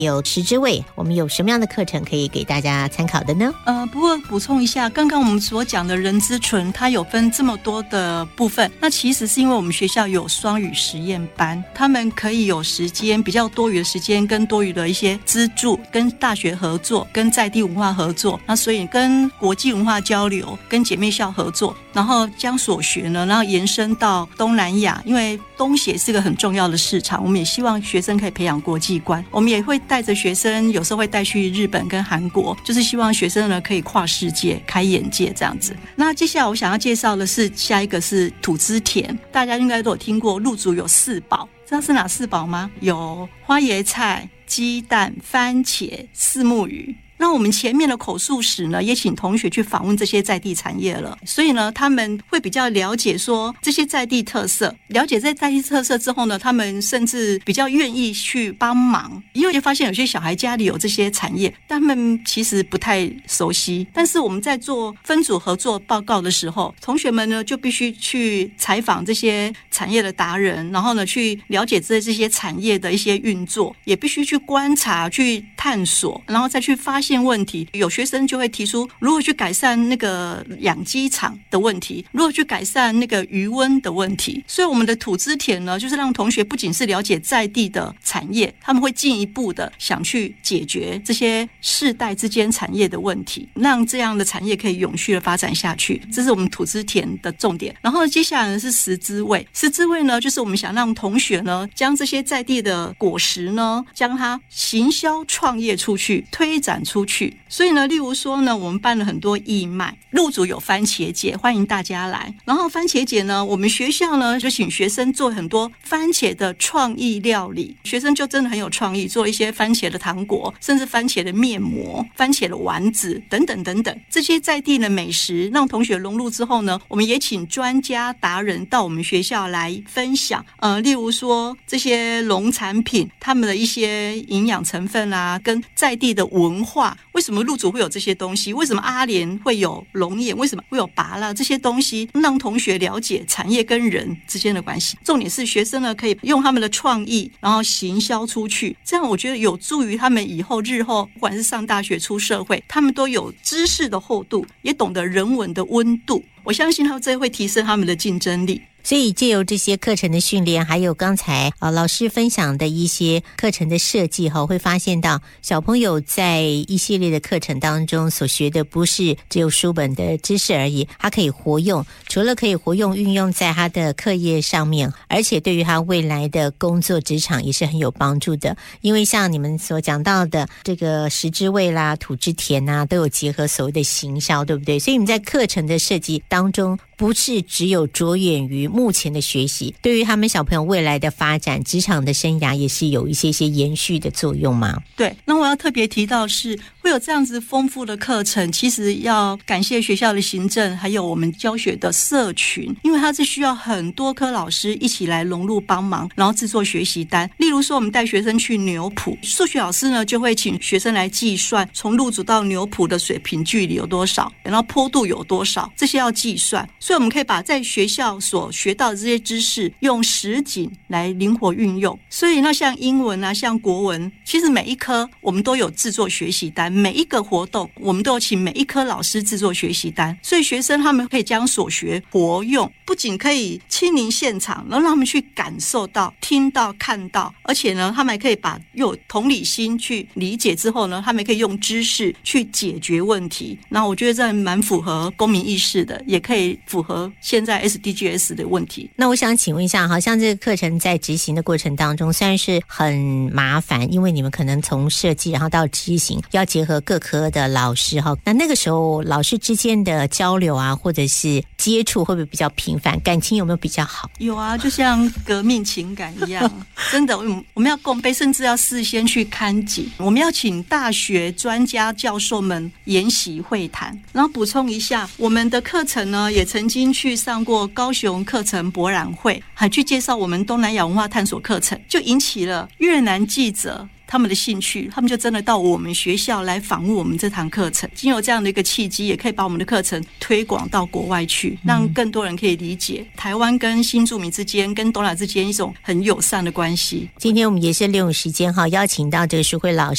有食之味，我们有什么样的课程可以给大家参考的呢？ 不过补充一下，刚刚我们所讲的人之纯，它有分这么多的部分，那其实是因为我们学校有双语实验班，他们可以有时间比较多余的时间跟多余的一些资助，跟大学合作，跟在地文化合作，那所以跟国际文化交流，跟姐妹校合作，然后将所学呢，然后延伸到东南亚，因为东协是个很重要的市场，我们也希望学生可以培养国际观，我们也会带着学生，有时候会带去日本跟韩国，就是希望学生呢可以跨世界开眼界这样子。那接下来我想要介绍的是下一个是土之田，大家应该都有听过，陆族有4宝，知道是哪4宝吗？有花椰菜、鸡蛋、番茄、四目鱼。那我们前面的口述史呢，也请同学去访问这些在地产业了，所以呢，他们会比较了解说这些在地特色，了解这在地特色之后呢，他们甚至比较愿意去帮忙，因为就发现有些小孩家里有这些产业，但他们其实不太熟悉。但是我们在做分组合作报告的时候，同学们呢就必须去采访这些产业的达人，然后呢去了解这些产业的一些运作，也必须去观察、去探索，然后再去发现问题。有学生就会提出如何去改善那个养鸡场的问题，如何去改善那个余温的问题。所以我们的土之田呢，就是让同学不仅是了解在地的产业，他们会进一步的想去解决这些世代之间产业的问题，让这样的产业可以永续的发展下去，这是我们土之田的重点。然后接下来是食之味，食之味呢，就是我们想让同学呢将这些在地的果实呢，将它行销创业出去，推展出去。所以呢，例如说呢，我们办了很多义卖，陆组有番茄节，欢迎大家来。然后番茄节呢，我们学校呢就请学生做很多番茄的创意料理，学生就真的很有创意，做一些番茄的糖果，甚至番茄的面膜、番茄的丸子等等等等，这些在地的美食让同学融入之后呢，我们也请专家达人到我们学校来分享。例如说这些农产品，他们的一些营养成分啊，跟在地的文化，为什么陆组会有这些东西？为什么阿莲会有龙眼？为什么会有芭乐？这些东西让同学了解产业跟人之间的关系。重点是学生呢可以用他们的创意，然后行销出去，这样我觉得有助于他们以后日后不管是上大学出社会，他们都有知识的厚度，也懂得人文的温度。我相信他们这会提升他们的竞争力。 所以藉由这些课程的训练，还有刚才老师分享的一些课程的设计会发现到小朋友在一系列的课程当中所学的不是只有书本的知识而已，他可以活用，除了可以活用运用在他的课业上面，而且对于他未来的工作职场也是很有帮助的。因为像你们所讲到的这个食之味啦、土之田啊，都有结合所谓的行销，对不对？所以你们在课程的设计当中不是只有着眼于目前的学习，对于他们小朋友未来的发展、职场的生涯也是有一些延续的作用吗？ 对，那我要特别提到是会有这样子丰富的课程，其实要感谢学校的行政，还有我们教学的社群，因为它是需要很多科老师一起来融入帮忙，然后制作学习单。例如说我们带学生去牛埔，数学老师呢就会请学生来计算从路组到牛埔的水平距离有多少，然后坡度有多少，这些要计算。所以我们可以把在学校所学到的这些知识用实景来灵活运用。所以那像英文啊，像国文，其实每一科我们都有制作学习单，每一个活动我们都有请每一科老师制作学习单，所以学生他们可以将所学活用，不仅可以亲临现场，然后让他们去感受到、听到、看到，而且呢他们还可以把有同理心去理解之后呢，他们可以用知识去解决问题。那我觉得这蛮符合公民意识的，也可以符合现在 SDGs 的问题。 那我想请问一下，好像这个课程在执行的过程当中虽然是很麻烦，因为你们可能从设计然后到执行要结合各科的老师，那个时候老师之间的交流啊，或者是接触会不会比较频繁？感情有没有比较好？ 有啊，就像革命情感一样真的我们要共备，甚至要事先去看景，我们要请大学专家教授们研习会谈。然后补充一下，我们的课程呢也曾经去上过高雄课程博览会，还去介绍我们东南亚文化探索课程，就引起了越南记者他们的兴趣，他们就真的到我们学校来访问我们这堂课程。经由这样的一个契机，也可以把我们的课程推广到国外去，让更多人可以理解台湾跟新住民之间、跟东南亚之间一种很友善的关系。 今天我们也是利用时间邀请到这个淑慧老师